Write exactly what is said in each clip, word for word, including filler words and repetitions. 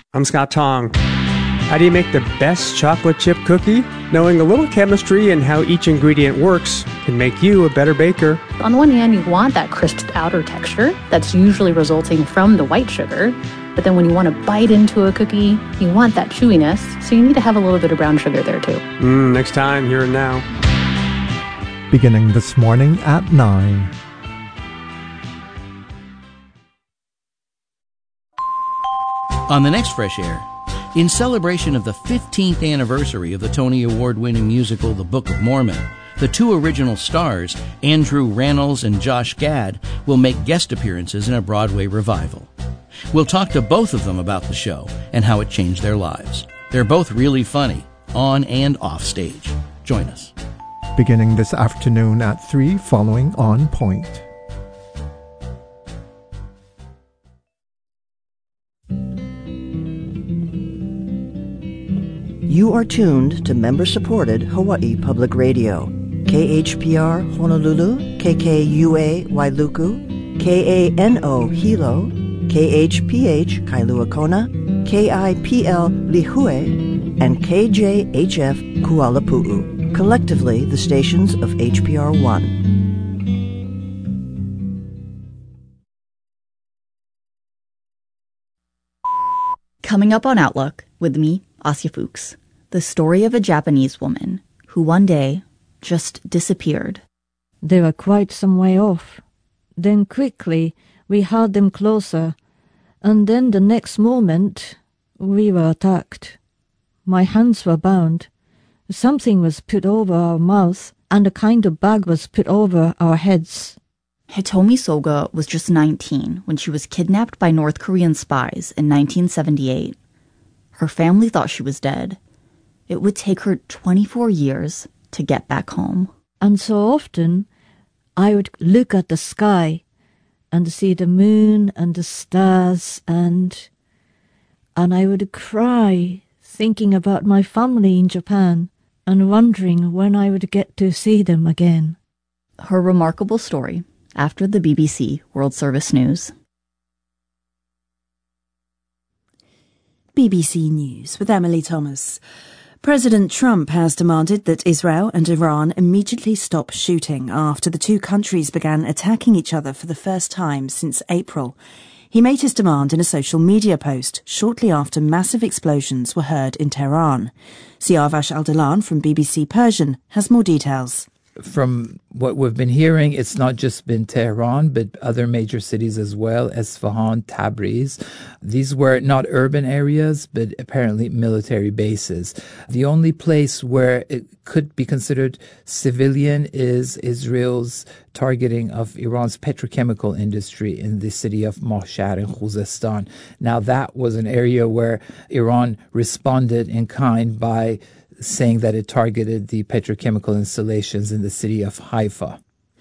I'm Scott Tong. How do you make the best chocolate chip cookie? Knowing a little chemistry and how each ingredient works can make you a better baker. On the one hand, you want that crisped outer texture that's usually resulting from the white sugar. But then when you want to bite into a cookie, you want that chewiness, so you need to have a little bit of brown sugar there too. Mm, next time, here and now. Beginning this morning at nine. On the next Fresh Air, in celebration of the fifteenth anniversary of the Tony Award-winning musical The Book of Mormon, the two original stars, Andrew Rannells and Josh Gad, will make guest appearances in a Broadway revival. We'll talk to both of them about the show and how it changed their lives. They're both really funny, on and off stage. Join us. Beginning this afternoon at three, following On Point. You are tuned to member-supported Hawaii Public Radio. K H P R Honolulu, K K U A Wailuku, K A N O Hilo, K H P H Kailua Kona, K I P L Lihue, and K J H F Kuala-Pu'u, collectively the stations of H P R one. Coming up on Outlook, with me, Asya Fuchs, the story of a Japanese woman who one day just disappeared. They were quite some way off. Then quickly we heard them closer, and then the next moment we were attacked. My hands were bound. Something was put over our mouth, and a kind of bag was put over our heads. Hitomi Soga was just nineteen when she was kidnapped by North Korean spies in nineteen seventy-eight. Her family thought she was dead. It would take her twenty-four years to get back home. And so often, I would look at the sky and see the moon and the stars, and and I would cry, thinking about my family in Japan and wondering when I would get to see them again. Her remarkable story after the B B C World Service News. B B C News with Emily Thomas. President Trump has demanded that Israel and Iran immediately stop shooting after the two countries began attacking each other for the first time since April. He made his demand in a social media post shortly after massive explosions were heard in Tehran. Siavash Aldalan from B B C Persian has more details. From what we've been hearing, it's not just been Tehran, but other major cities as well, Isfahan, Tabriz. These were not urban areas, but apparently military bases. The only place where it could be considered civilian is Israel's targeting of Iran's petrochemical industry in the city of Mashhad in Khuzestan. Now, that was an area where Iran responded in kind by saying that it targeted the petrochemical installations in the city of Haifa.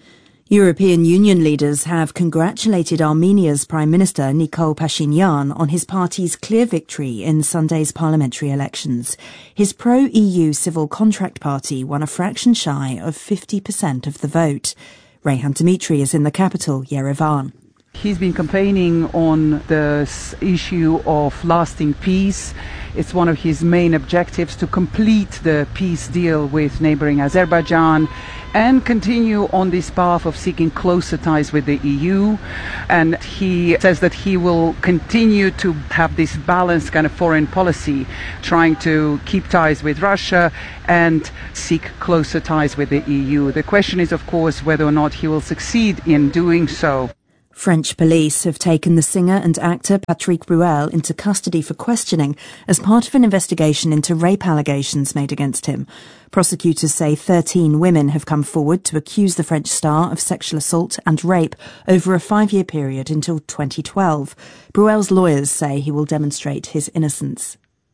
European Union leaders have congratulated Armenia's Prime Minister Nikol Pashinyan on his party's clear victory in Sunday's parliamentary elections. His pro-E U civil contract party won a fraction shy of fifty percent of the vote. Rayhan Dimitri is in the capital, Yerevan. He's been campaigning on this issue of lasting peace. It's one of his main objectives to complete the peace deal with neighboring Azerbaijan and continue on this path of seeking closer ties with the E U. And he says that he will continue to have this balanced kind of foreign policy, trying to keep ties with Russia and seek closer ties with the E U. The question is, of course, whether or not he will succeed in doing so. French police have taken the singer and actor Patrick Bruel into custody for questioning as part of an investigation into rape allegations made against him. Prosecutors say thirteen women have come forward to accuse the French star of sexual assault and rape over a five-year period until twenty twelve. Bruel's lawyers say he will demonstrate his innocence.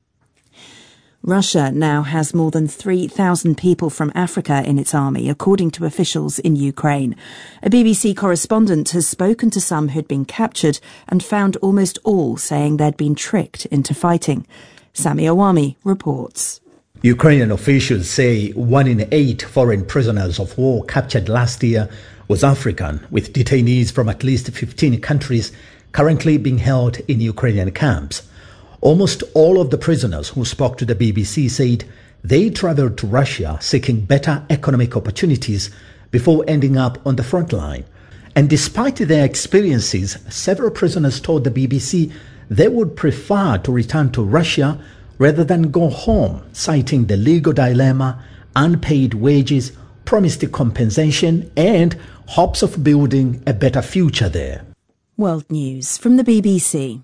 Russia now has more than three thousand people from Africa in its army, according to officials in Ukraine. A B B C correspondent has spoken to some who'd been captured and found almost all saying they'd been tricked into fighting. Sami Awami reports. Ukrainian officials say one in eight foreign prisoners of war captured last year was African, with detainees from at least fifteen countries currently being held in Ukrainian camps. Almost all of the prisoners who spoke to the B B C said they traveled to Russia seeking better economic opportunities before ending up on the front line. And despite their experiences, several prisoners told the B B C they would prefer to return to Russia rather than go home, citing the legal dilemma, unpaid wages, promised compensation, and hopes of building a better future there. World News from the B B C.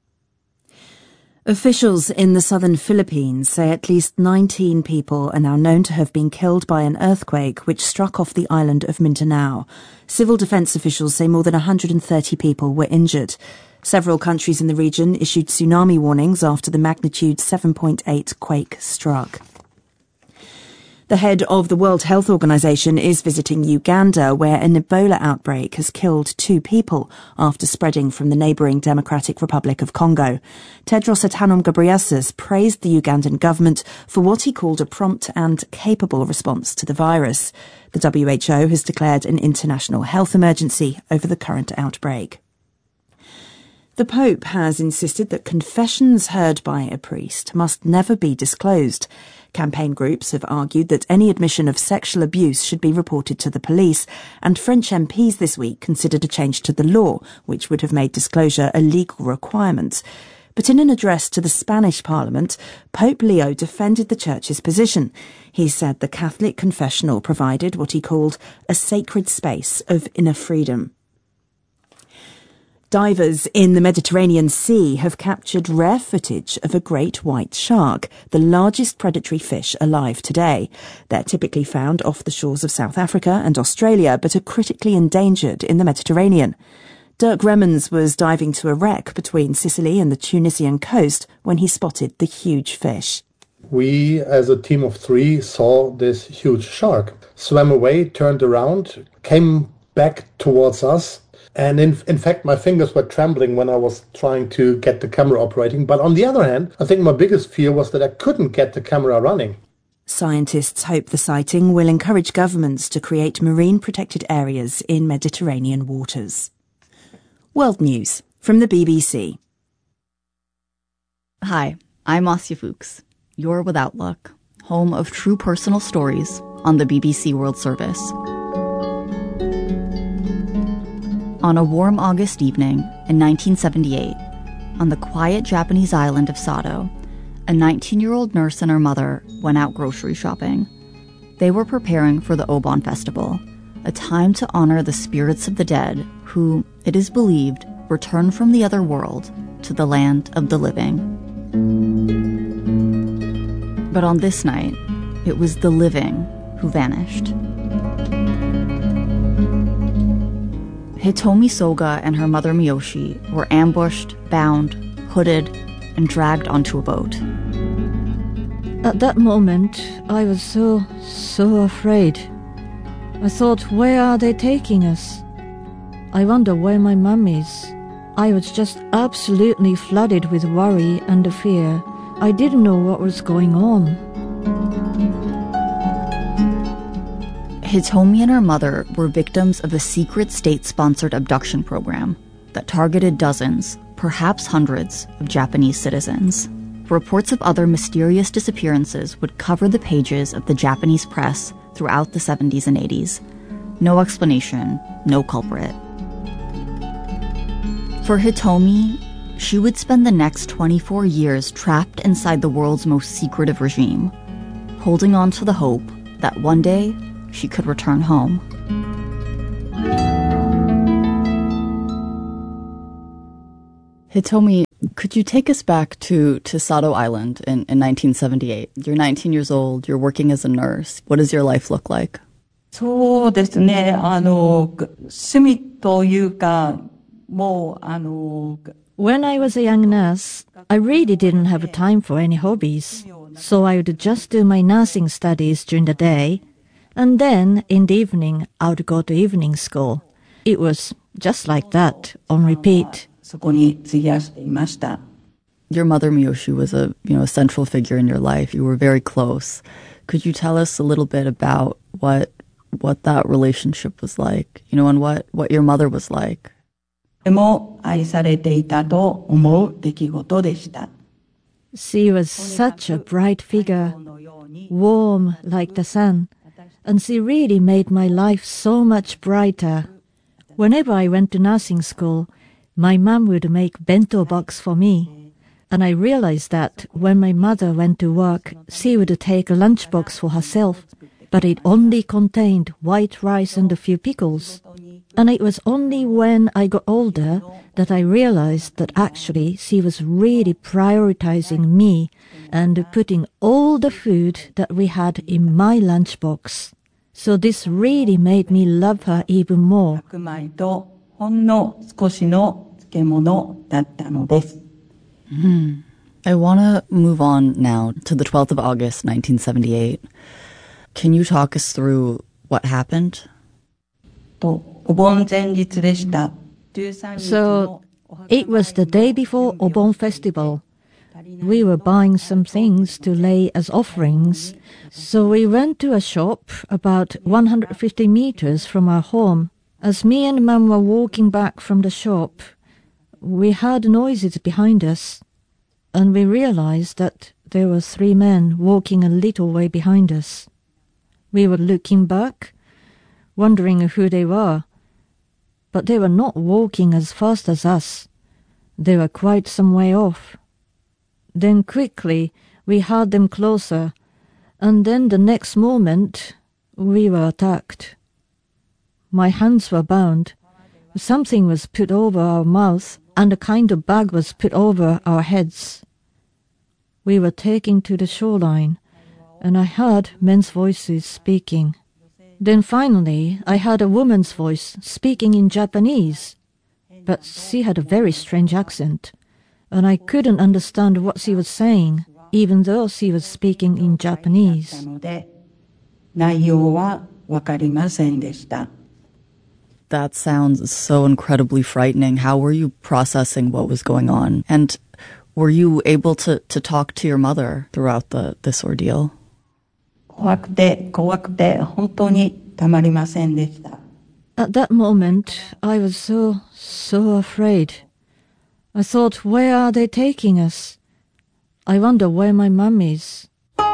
Officials in the southern Philippines say at least nineteen people are now known to have been killed by an earthquake which struck off the island of Mindanao. Civil defense officials say more than one hundred thirty people were injured. Several countries in the region issued tsunami warnings after the magnitude seven point eight quake struck. The head of the World Health Organization is visiting Uganda, where an Ebola outbreak has killed two people after spreading from the neighbouring Democratic Republic of Congo. Tedros Adhanom Ghebreyesus praised the Ugandan government for what he called a prompt and capable response to the virus. The W H O has declared an international health emergency over the current outbreak. The Pope has insisted that confessions heard by a priest must never be disclosed. Campaign groups have argued that any admission of sexual abuse should be reported to the police, and French M Ps this week considered a change to the law, which would have made disclosure a legal requirement. But in an address to the Spanish Parliament, Pope Leo defended the Church's position. He said the Catholic confessional provided what he called a sacred space of inner freedom. Divers in the Mediterranean Sea have captured rare footage of a great white shark, the largest predatory fish alive today. They're typically found off the shores of South Africa and Australia, but are critically endangered in the Mediterranean. Dirk Remmens was diving to a wreck between Sicily and the Tunisian coast when he spotted the huge fish. We, as a team of three, saw this huge shark, swam away, turned around, came back towards us. And in, in fact, my fingers were trembling when I was trying to get the camera operating. But on the other hand, I think my biggest fear was that I couldn't get the camera running. Scientists hope the sighting will encourage governments to create marine protected areas in Mediterranean waters. World News from the B B C. Hi, I'm Asya Fuchs. You're with Outlook, home of true personal stories on the B B C World Service. On a warm August evening in nineteen seventy-eight, on the quiet Japanese island of Sado, a nineteen-year-old nurse and her mother went out grocery shopping. They were preparing for the Obon Festival, a time to honor the spirits of the dead who, it is believed, returned from the other world to the land of the living. But on this night, it was the living who vanished. Hitomi Soga and her mother Miyoshi were ambushed, bound, hooded, and dragged onto a boat. At that moment, I was so, so afraid. I thought, where are they taking us? I wonder where my mum is. I was just absolutely flooded with worry and fear. I didn't know what was going on. Hitomi and her mother were victims of a secret state-sponsored abduction program that targeted dozens, perhaps hundreds, of Japanese citizens. Reports of other mysterious disappearances would cover the pages of the Japanese press throughout the seventies and eighties. No explanation, no culprit. For Hitomi, she would spend the next twenty-four years trapped inside the world's most secretive regime, holding on to the hope that one day she could return home. Hitomi, could you take us back to, to Sado Island in, in nineteen seventy-eight? You're nineteen years old, you're working as a nurse. What does your life look like? そうですね、あの、趣味というか、もう、あの、 When I was a young nurse, I really didn't have time for any hobbies, so I would just do my nursing studies during the day, and then in the evening I would go to evening school. It was just like that, on repeat. そこに費やしていました。 Your mother Miyoshi was a, you know, a central figure in your life. You were very close. Could you tell us a little bit about what what that relationship was like, you know, and what, what your mother was like? とても愛されていたと思う出来事でした。 She was such a bright figure, warm like the sun, and she really made my life so much brighter. Whenever I went to nursing school, my mum would make bento box for me, and I realized that when my mother went to work, she would take a lunchbox for herself, but it only contained white rice and a few pickles. And it was only when I got older that I realized that actually she was really prioritizing me and putting all the food that we had in my lunchbox. So this really made me love her even more. Mm. I want to move on now to the twelfth of August, nineteen seventy-eight. Can you talk us through what happened? So, it was the day before Obon festival. We were buying some things to lay as offerings, so we went to a shop about one hundred fifty meters from our home. As me and Mum were walking back from the shop, we heard noises behind us, and we realized that there were three men walking a little way behind us. We were looking back, wondering who they were, but they were not walking as fast as us. They were quite some way off. Then quickly we heard them closer, and then the next moment we were attacked. My hands were bound. Something was put over our mouth, and a kind of bag was put over our heads. We were taken to the shoreline, and I heard men's voices speaking. Then finally I heard a woman's voice speaking in Japanese, but she had a very strange accent, and I couldn't understand what she was saying, even though she was speaking in Japanese. That sounds so incredibly frightening. How were you processing what was going on? And were you able to, to talk to your mother throughout the this ordeal? At that moment, I was so, so afraid. I thought, where are they taking us? I wonder where my mum is.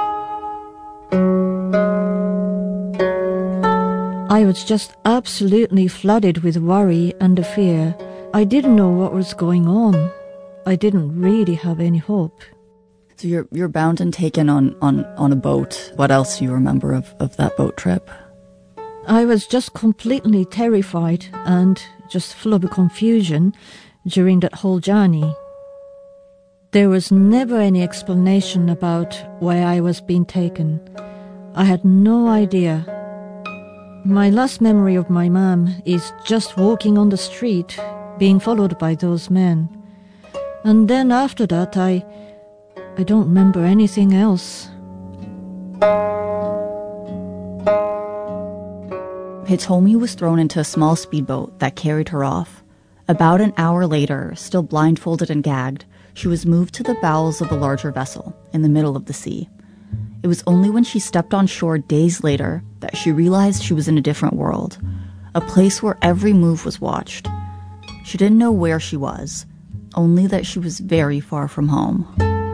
I was just absolutely flooded with worry and fear. I didn't know what was going on. I didn't really have any hope. So you're you're bound and taken on, on, on a boat. What else do you remember of, of that boat trip? I was just completely terrified and just full of confusion during that whole journey. There was never any explanation about where I was being taken. I had no idea. My last memory of my mom is just walking on the street, being followed by those men. And then after that, I... I don't remember anything else. Hitomi was thrown into a small speedboat that carried her off. About an hour later, still blindfolded and gagged, she was moved to the bowels of a larger vessel in the middle of the sea. It was only when she stepped on shore days later that she realized she was in a different world, a place where every move was watched. She didn't know where she was, only that she was very far from home.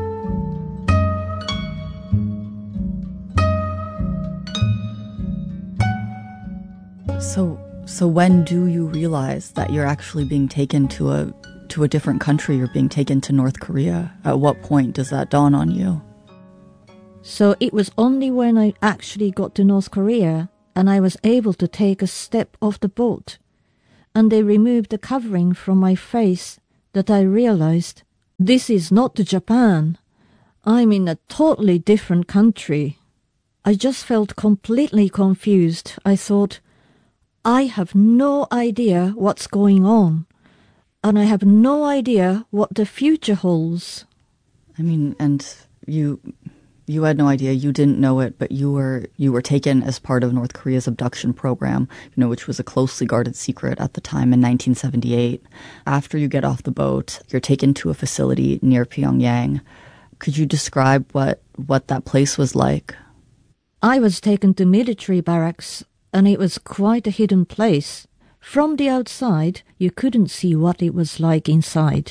So, so when do you realize that you're actually being taken to a to a different country? You're being taken to North Korea. At what point does that dawn on you? So it was only when I actually got to North Korea and I was able to take a step off the boat, and they removed the covering from my face, that I realized this is not Japan. I'm in a totally different country. I just felt completely confused. I thought, I have no idea what's going on, and I have no idea what the future holds. I mean, and you you had no idea, you didn't know it, but you were you were taken as part of North Korea's abduction program, you know, which was a closely guarded secret at the time in nineteen seventy-eight. After you get off the boat, you're taken to a facility near Pyongyang. Could you describe what, what that place was like? I was taken to military barracks, and it was quite a hidden place. From the outside, you couldn't see what it was like inside.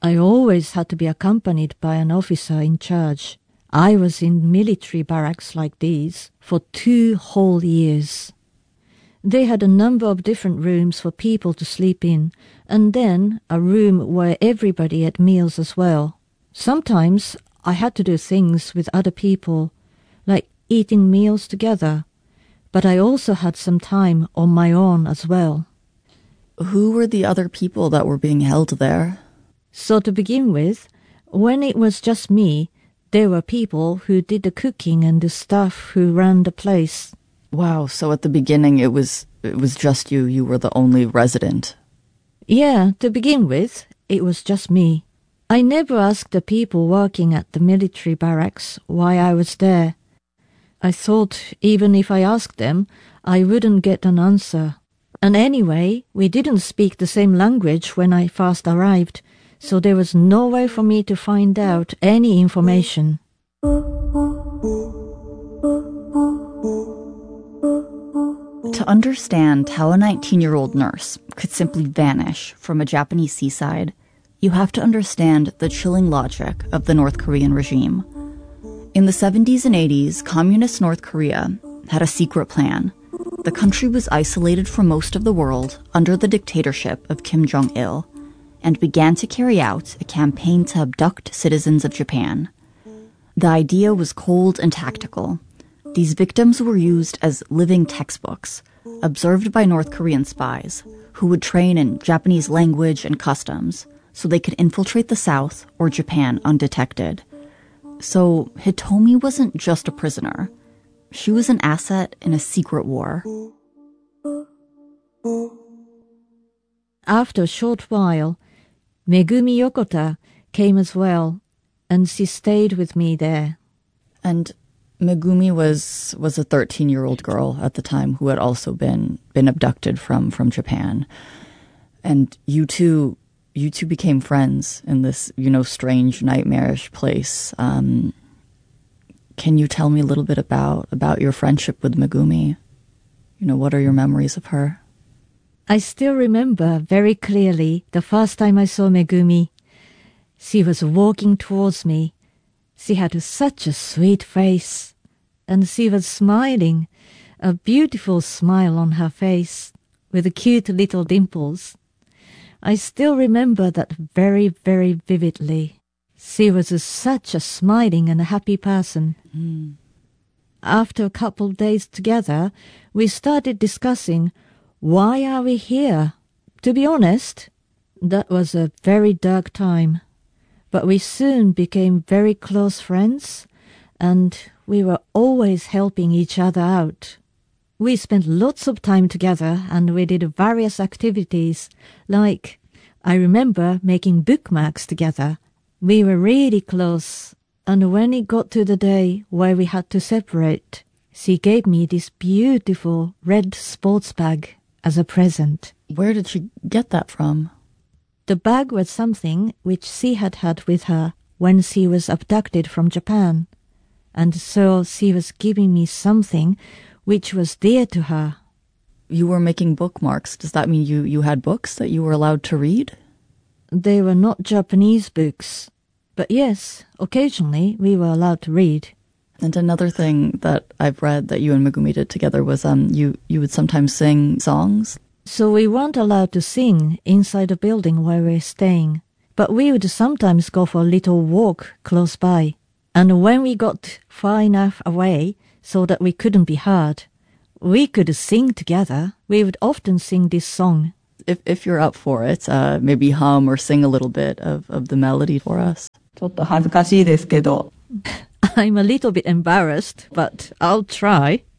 I always had to be accompanied by an officer in charge. I was in military barracks like these for two whole years. They had a number of different rooms for people to sleep in, and then a room where everybody had meals as well. Sometimes I had to do things with other people, like eating meals together, but I also had some time on my own as well. Who were the other people that were being held there? So to begin with, when it was just me, there were people who did the cooking and the staff who ran the place. Wow, so at the beginning it was it was just you, you were the only resident. Yeah, to begin with, it was just me. I never asked the people working at the military barracks why I was there. I thought even if I asked them, I wouldn't get an answer. And anyway, we didn't speak the same language when I first arrived, so there was no way for me to find out any information. To understand how a nineteen-year-old nurse could simply vanish from a Japanese seaside, you have to understand the chilling logic of the North Korean regime. In the seventies and eighties, communist North Korea had a secret plan. The country was isolated from most of the world under the dictatorship of Kim Jong-il and began to carry out a campaign to abduct citizens of Japan. The idea was cold and tactical. These victims were used as living textbooks, observed by North Korean spies, who would train in Japanese language and customs so they could infiltrate the South or Japan undetected. So Hitomi wasn't just a prisoner. She was an asset in a secret war. After a short while, Megumi Yokota came as well, and she stayed with me there. And Megumi was was a thirteen-year-old girl at the time who had also been been abducted from, from Japan. And you two you two became friends in this, you know, strange, nightmarish place. Um, can you tell me a little bit about, about your friendship with Megumi? You know, what are your memories of her? I still remember very clearly the first time I saw Megumi. She was walking towards me. She had such a sweet face, and she was smiling, a beautiful smile on her face, with cute little dimples. I still remember that very, very vividly. She was such a smiling and happy person. Mm. After a couple of days together, we started discussing, why are we here? To be honest, that was a very dark time. But we soon became very close friends, and we were always helping each other out. We spent lots of time together, and we did various activities, like, I remember making bookmarks together. We were really close, and when it got to the day where we had to separate, she gave me this beautiful red sports bag as a present. Where did she get that from? The bag was something which she had had with her when she was abducted from Japan, and so she was giving me something which was dear to her. You were making bookmarks. Does that mean you, you had books that you were allowed to read? They were not Japanese books, but yes, occasionally we were allowed to read. And another thing that I've read that you and Megumi did together was um you, you would sometimes sing songs. So we weren't allowed to sing inside the building where we were staying, but we would sometimes go for a little walk close by. And when we got far enough away so that we couldn't be heard, we could sing together. We would often sing this song. If if you're up for it, uh, maybe hum or sing a little bit of, of the melody for us. ちょっと恥ずかしいですけど。 I'm a little bit embarrassed, but I'll try.